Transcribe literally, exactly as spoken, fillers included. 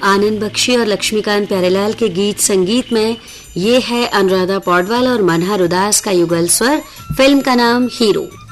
आनंद बख्शी और लक्ष्मीकांत प्यारेलाल के गीत संगीत में ये है अनुराधा पौडवाल और मनहर उदास का युगल स्वर। फिल्म का नाम हीरो।